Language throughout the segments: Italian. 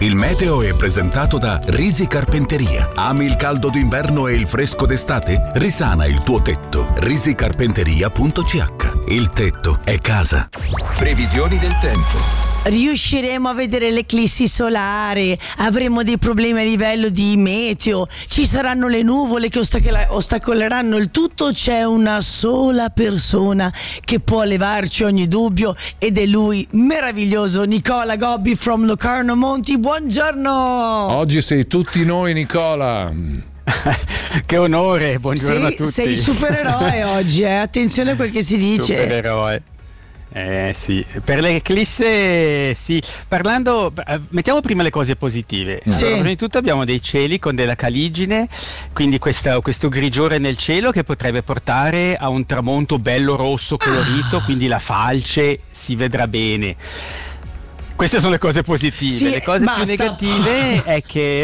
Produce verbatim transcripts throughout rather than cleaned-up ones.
Il meteo è presentato da Risi Carpenteria. Ami il caldo d'inverno e il fresco d'estate? Risana il tuo tetto. risicarpenteria punto c h. Il tetto è casa. Previsioni del tempo. Riusciremo a vedere l'eclissi solare, avremo dei problemi a livello di meteo, ci saranno le nuvole che ostacola- ostacoleranno il tutto. C'è una sola persona che può levarci ogni dubbio ed è lui, meraviglioso Nicola Gobbi from Locarno Monti. Buongiorno! Oggi sei tutti noi, Nicola. Che onore, buongiorno sei, a tutti. Sei supereroe oggi, eh? Attenzione a quel che si dice. Supereroe. Eh sì, per l'eclisse sì, parlando, mettiamo prima le cose positive. Sì. Allora, prima di tutto abbiamo dei cieli con della caligine, quindi questa, questo grigiore nel cielo che potrebbe portare a un tramonto bello rosso colorito, ah. quindi la falce si vedrà bene. Queste sono le cose positive. Sì, le cose basta. più negative è che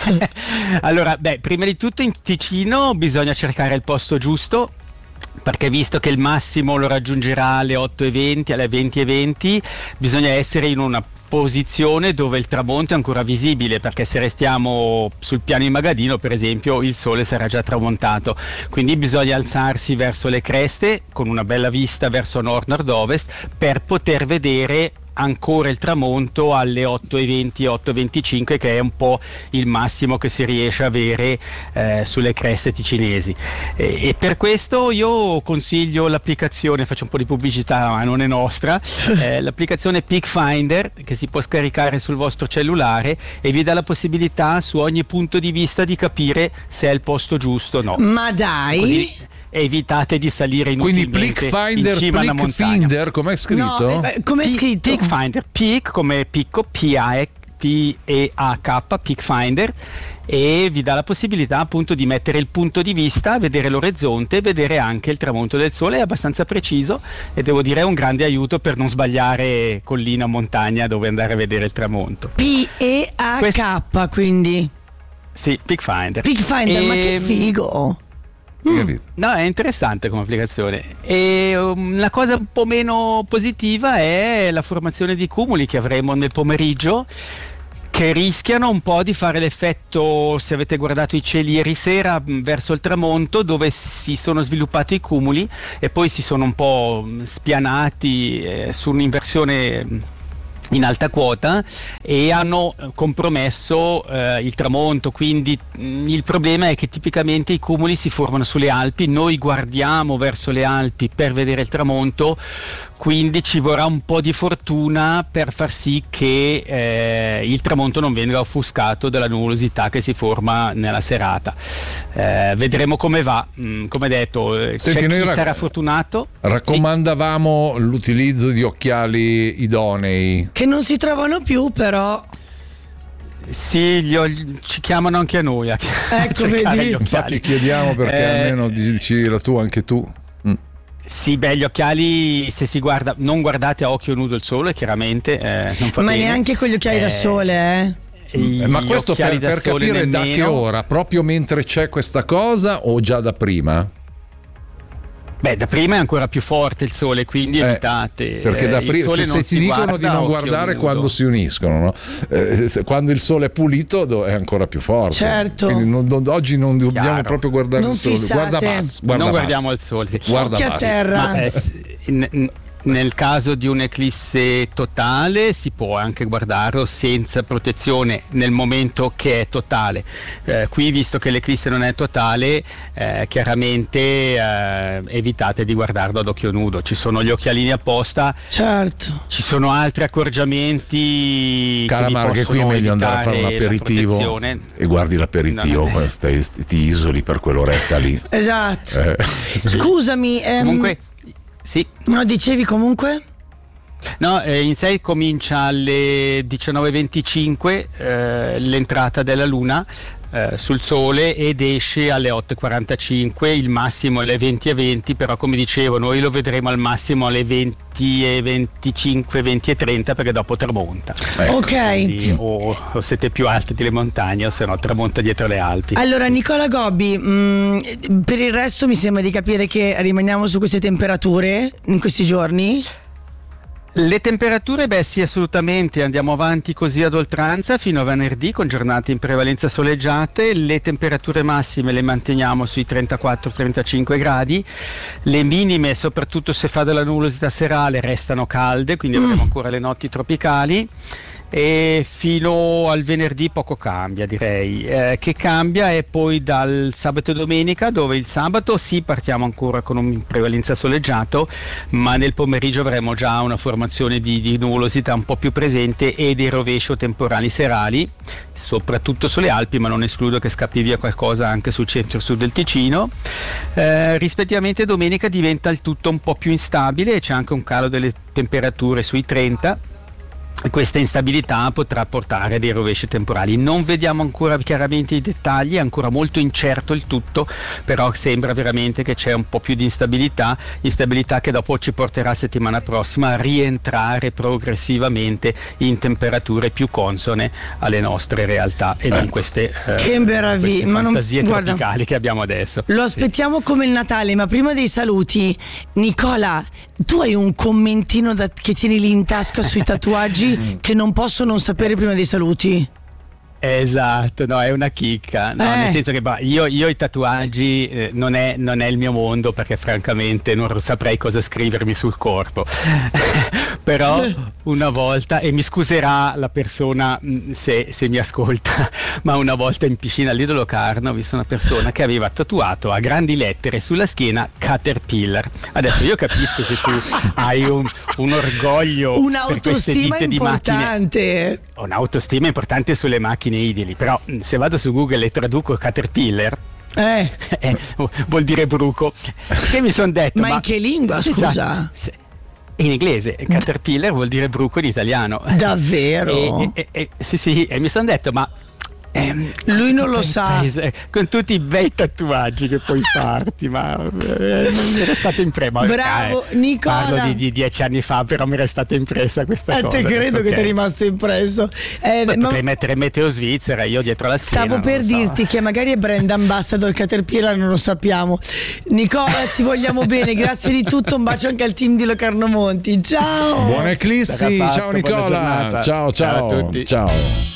allora, beh, prima di tutto in Ticino bisogna cercare il posto giusto, perché visto che il massimo lo raggiungerà alle otto e venti, alle venti e venti, bisogna essere in una posizione dove il tramonto è ancora visibile, perché se restiamo sul piano in Magadino, per esempio, il sole sarà già tramontato, quindi bisogna alzarsi verso le creste con una bella vista verso nord-nord-ovest per poter vedere ancora il tramonto alle otto e venti, otto e venticinque, che è un po' il massimo che si riesce a avere eh, sulle creste ticinesi, e, e per questo io consiglio l'applicazione, faccio un po' di pubblicità ma non è nostra, eh, l'applicazione Peak Finder, che si può scaricare sul vostro cellulare e vi dà la possibilità su ogni punto di vista di capire se è il posto giusto o no. Ma dai! Così evitate di salire inutilmente. Quindi Peak Finder, in cima alla Peak montagna. Finder, com'è scritto? No, eh, com'è scritto? Peak Finder, Peak come picco, P A E H, Peak Finder, e vi dà la possibilità appunto di mettere il punto di vista, vedere l'orizzonte, vedere anche il tramonto del sole. È abbastanza preciso e devo dire è un grande aiuto per non sbagliare collina o montagna dove andare a vedere il tramonto. P E A K, Quest- quindi sì, Peak Finder. Peak Finder, e... ma che figo! Mm. No, è interessante come applicazione. E um, la cosa un po' meno positiva è la formazione di cumuli che avremo nel pomeriggio, che rischiano un po' di fare l'effetto, se avete guardato i cieli ieri sera mh, verso il tramonto, dove si sono sviluppati i cumuli e poi si sono un po' mh, spianati eh, su un'inversione mh, in alta quota e hanno compromesso eh, il tramonto. Quindi mh, il problema è che tipicamente i cumuli si formano sulle Alpi, noi guardiamo verso le Alpi per vedere il tramonto, quindi ci vorrà un po' di fortuna per far sì che eh, il tramonto non venga offuscato dalla nuvolosità che si forma nella serata. Eh, vedremo come va. Mm, come detto, Senti, c'è chi rac- sarà fortunato. Raccomandavamo sì. l'utilizzo di occhiali idonei. Che non si trovano più, però. Sì, gli ho, ci chiamano anche a noi. A ecco, vedi. Infatti chiediamo perché eh, almeno dici la tua anche tu. Mm. Sì, beh, gli occhiali, se si guarda, non guardate a occhio nudo il sole, chiaramente, eh, non fa ma bene. neanche con gli occhiali eh, da sole, eh. eh ma questo per, per capire da che ora, proprio mentre c'è questa cosa o già da prima? Beh, da prima è ancora più forte il sole, quindi eh, evitate. Perché da prima, se, se ti dicono di non guardare nudo. Quando si uniscono, no? eh, se, quando il sole è pulito è ancora più forte. Certo. Quindi non, non, oggi non dobbiamo Chiaro. proprio guardare non il sole. Fissate. Guarda basso. Guarda non basso. guardiamo il sole. Sì. Guarda Occhio a terra. Ma, eh, in, in, nel caso di un'eclisse totale si può anche guardarlo senza protezione nel momento che è totale. Eh, qui, visto che l'eclisse non è totale, eh, chiaramente eh, evitate di guardarlo ad occhio nudo. Ci sono gli occhialini apposta. Certo. Ci sono altri accorgimenti. Cara Marghe, qui è meglio andare a fare un aperitivo e guardi l'aperitivo, no, stai, ti isoli per quell'oretta lì. Esatto. Eh. Scusami. Ehm... Comunque. Sì. No, dicevi comunque? No, eh, in sei comincia alle diciannove e venticinque eh, l'entrata della luna eh, sul sole ed esce alle otto e quarantacinque, il massimo alle venti e venti, però come dicevo noi lo vedremo al massimo alle venti e venticinque, venti e trenta, perché dopo tramonta. Ecco. Ok. Quindi, o, o siete più alti delle montagne o se no tramonta dietro le Alpi. Allora Nicola Gobbi, mh, per il resto mi sembra di capire che rimaniamo su queste temperature in questi giorni? Le temperature, beh sì, assolutamente, andiamo avanti così ad oltranza fino a venerdì con giornate in prevalenza soleggiate. Le temperature massime le manteniamo sui trentaquattro trentacinque gradi, le minime, soprattutto se fa della nuvolosità serale, restano calde, quindi avremo ancora le notti tropicali. E fino al venerdì poco cambia, direi. Eh, che cambia è poi dal sabato e domenica, dove il sabato sì partiamo ancora con un prevalenza soleggiato, ma nel pomeriggio avremo già una formazione di, di nuvolosità un po' più presente e dei rovescio temporali serali, soprattutto sulle Alpi, ma non escludo che scappi via qualcosa anche sul centro-sud del Ticino. Eh, rispettivamente domenica diventa il tutto un po' più instabile e c'è anche un calo delle temperature sui trenta. Questa instabilità potrà portare a dei rovesci temporali. Non vediamo ancora chiaramente i dettagli, è ancora molto incerto il tutto, però sembra veramente che c'è un po' più di instabilità, instabilità che dopo ci porterà settimana prossima a rientrare progressivamente in temperature più consone alle nostre realtà e non queste, eh, che meraviglia, ma fantasie non, tropicali guarda, che abbiamo adesso. Lo aspettiamo sì. Come il Natale, ma prima dei saluti, Nicola, tu hai un commentino da, che tieni lì in tasca sui tatuaggi che non posso non sapere prima dei saluti? Esatto, no, è una chicca, no, eh. nel senso che bah, io, io i tatuaggi eh, non, è, non è il mio mondo, perché francamente non saprei cosa scrivermi sul corpo. Però una volta, e mi scuserà la persona se, se mi ascolta, ma una volta in piscina all'Idolo Locarno ho visto una persona che aveva tatuato a grandi lettere sulla schiena Caterpillar. Adesso io capisco che tu hai un, un orgoglio, un'autostima per importante, un'autostima importante sulle macchine idili, però se vado su Google e traduco Caterpillar eh. eh, vuol dire bruco, che mi sono detto ma, ma in che lingua, scusa? Esatto, in inglese Caterpillar vuol dire bruco in italiano, davvero? E, e, e, sì sì, e mi sono detto ma ehm, lui non lo sa, impresa, con tutti i bei tatuaggi che puoi farti, ma eh, mi è restato impressa. Bravo eh, Nicola, parlo di, di dieci anni fa, però mi è restata impressa questa eh, cosa. Te credo okay. Che ti è rimasto impresso. eh, ma ma potrei mettere Meteo Svizzera io dietro la stavo schiena, per dirti so. Che magari è brand ambassador Caterpillar, non lo sappiamo. Nicola, ti vogliamo bene, grazie di tutto, un bacio anche al team di Locarno Monti, ciao, buona eclissi, ciao Nicola, ciao ciao, ciao a tutti, ciao.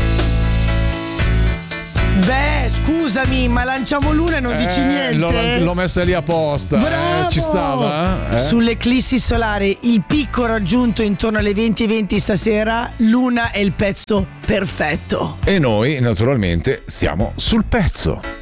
Beh, scusami, ma lanciamo l'una e non eh, dici niente? L'ho, l'ho messa lì apposta. Bravo! Eh, ci stava? Eh? Sull'eclissi solare, il picco raggiunto intorno alle venti e venti stasera, l'una è il pezzo perfetto. E noi, naturalmente, siamo sul pezzo.